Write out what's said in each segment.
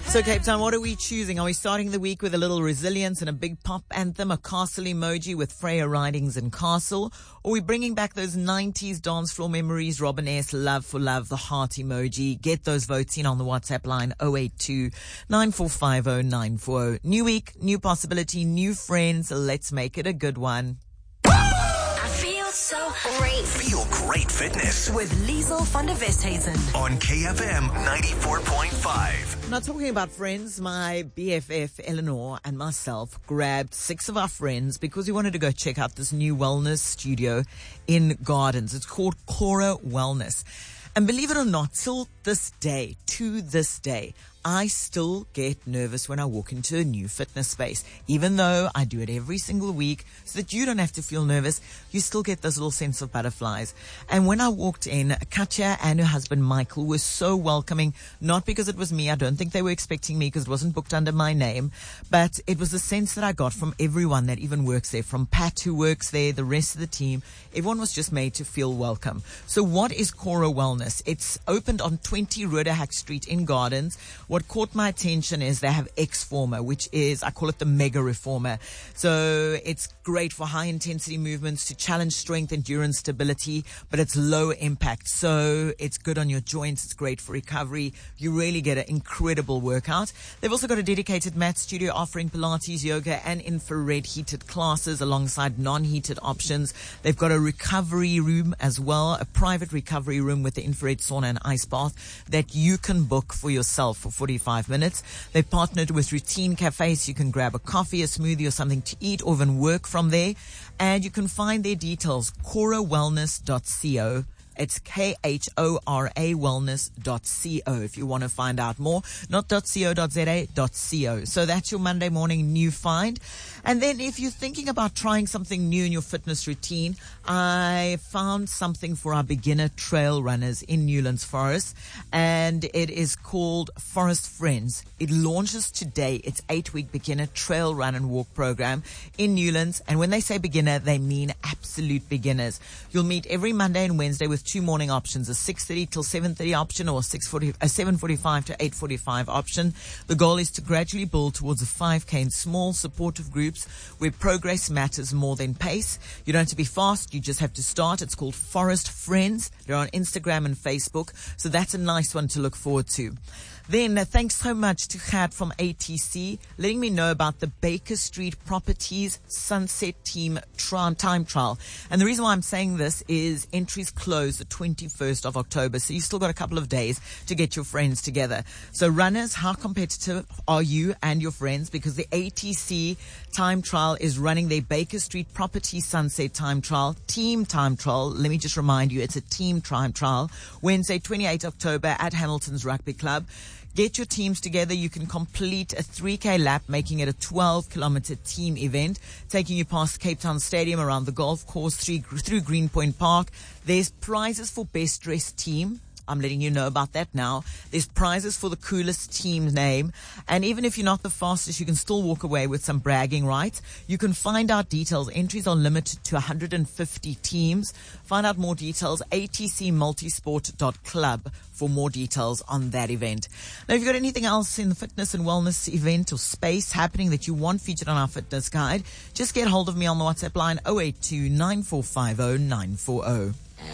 So Cape Town, what are we choosing? Are we starting the week with a little resilience and a big pop anthem, a castle emoji with Freya Ridings and Castle? Or are we bringing back those 90s dance floor memories, Robin S., Love for Love, the heart emoji? Get those votes in on the WhatsApp line 082 9450 940. New week, new possibility, new friends. Let's make it a good one. So great. Feel great fitness With Liesel van der Westhuizen. on KFM 94.5. Now, talking about friends, my BFF, Eleanor, and myself grabbed 6 of our friends because we wanted to go check out this new wellness studio in Gardens. It's called Cora Wellness. And believe it or not, to this day, I still get nervous when I walk into a new fitness space. Even though I do it every single week so that you don't have to feel nervous, you still get this little sense of butterflies. And when I walked in, Katja and her husband Michael were so welcoming, not because it was me. I don't think they were expecting me because it wasn't booked under my name, but it was the sense that I got from everyone that even works there, from Pat who works there, the rest of the team. Everyone was just made to feel welcome. So what is Cora Wellness? It's opened on 20 Rudderhack Street in Gardens. What caught my attention is they have X-Former, which is, I call it the Mega Reformer. So it's great for high intensity movements to challenge strength, endurance, stability, but it's low impact. So it's good on your joints. It's great for recovery. You really get an incredible workout. They've also got a dedicated mat studio offering Pilates, yoga, and infrared heated classes alongside non-heated options. They've got a recovery room as well, a private recovery room with the infrared sauna and ice bath that you can book for yourself for 45 minutes. They've partnered with Routine Cafe, so you can grab a coffee, a smoothie, or something to eat, or even work from there. And you can find their details, corawellness.co. It's KHORA wellness.co if you want to find out more. Not .co.za, .co. So that's your Monday morning new find. And then if you're thinking about trying something new in your fitness routine, I found something for our beginner trail runners in Newlands Forest, and it is called Forest Friends. It launches today. It's 8-week beginner trail run and walk program in Newlands. And when they say beginner, they mean absolute beginners. You'll meet every Monday and Wednesday with 2 morning options, a 6:30 till 7:30 option or a 7:45 to 8:45 option. The goal is to gradually build towards a 5K in small supportive groups where progress matters more than pace. You don't have to be fast. You just have to start. It's called Forest Friends. They're on Instagram and Facebook. So that's a nice one to look forward to. Then, thanks so much to Chad from ATC letting me know about the Baker Street Properties Sunset Team time trial. And the reason why I'm saying this is entries close the 21st of October. So you've still got a couple of days to get your friends together. So runners, how competitive are you and your friends? Because the ATC time trial is running their Baker Street Properties Sunset time trial, team time trial. Let me just remind you, it's a team time trial. Wednesday, 28 October at Hamilton's Rugby Club. Get your teams together. You can complete a 3K lap, making it a 12-kilometer team event, taking you past Cape Town Stadium, around the golf course, through Greenpoint Park. There's prizes for best dressed team. I'm letting you know about that now. There's prizes for the coolest team name. And even if you're not the fastest, you can still walk away with some bragging rights. You can find out details. Entries are limited to 150 teams. Find out more details, atcmultisport.club for more details on that event. Now, if you've got anything else in the fitness and wellness event or space happening that you want featured on our fitness guide, just get hold of me on the WhatsApp line 082 9450 940.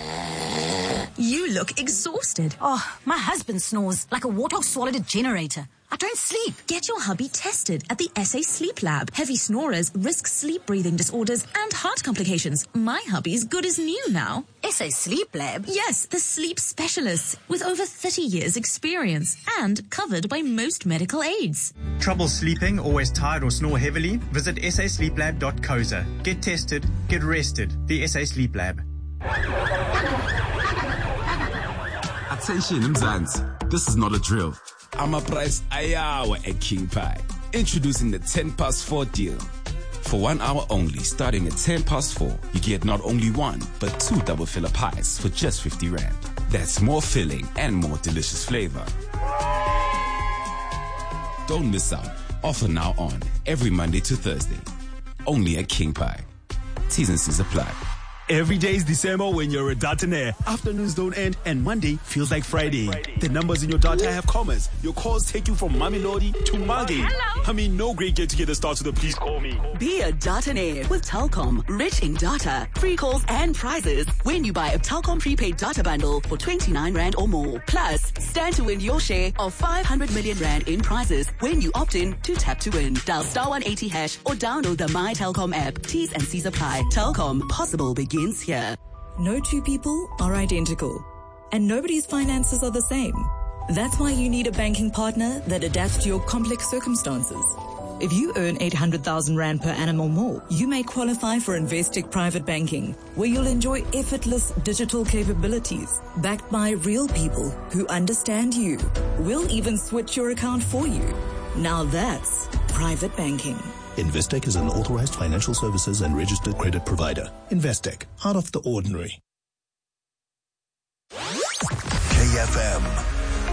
You look exhausted. Oh, my husband snores like a warthog swallowed a generator. I don't sleep. Get your hubby tested at the SA Sleep Lab. Heavy snorers risk sleep breathing disorders and heart complications. My hubby's good as new now. SA Sleep Lab? Yes, the sleep specialists with over 30 years experience and covered by most medical aids. Trouble sleeping, always tired or snore heavily? Visit sasleeplab.co.za. Get tested, get rested. The SA Sleep Lab. Attention Mzansi, this is not a drill. Amaprice ayawa at King Pie. Introducing the 10 past 4 deal. For 1 hour only, starting at 10 past 4, you get not only 1, but 2 double filler pies for just 50 Rand. That's more filling and more delicious flavor. Don't miss out. Offer now on every Monday to Thursday. Only at King Pie. T's and C's apply. Every day is December when you're a Dataner. Afternoons don't end and Monday feels like Friday. The numbers in your data have commas. Your calls take you from Mamelodi to Magi. Hello. I mean, no great get-together starts with a please call me. Be a Dataner with Telkom. Rich in data, free calls and prizes when you buy a Telkom prepaid data bundle for 29 Rand or more. Plus, stand to win your share of 500 million Rand in prizes when you opt in to Tap to Win. Dial *180# or download the My Telkom app. T's and C's apply. Telkom, possible begins here. No two people are identical, and nobody's finances are the same. That's why you need a banking partner that adapts to your complex circumstances. If you earn 800,000 Rand per annum or more, you may qualify for Investec Private Banking, where you'll enjoy effortless digital capabilities backed by real people who understand you. We'll even switch your account for you. Now that's private banking. Investec is an authorized financial services and registered credit provider. Investec, out of the ordinary. KFM